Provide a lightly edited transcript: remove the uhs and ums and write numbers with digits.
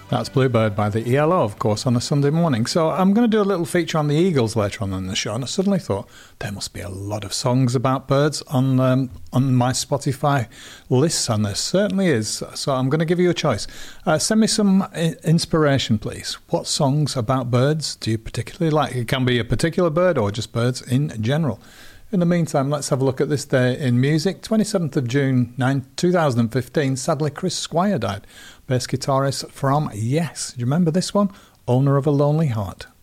That's Bluebird by the ELO, of course, on a Sunday morning. So I'm going to do a little feature on the Eagles later on in the show, and I suddenly thought there must be a lot of songs about birds on my Spotify lists, and there certainly is. So I'm going to give you a choice. Send me some inspiration, please. What songs about birds do you particularly like? It can be a particular bird or just birds in general. In the meantime, let's have a look at this day in music. 27th of June 2015, sadly Chris Squire died. Bass guitarist from Yes. Do you remember this one? Owner of a Lonely Heart.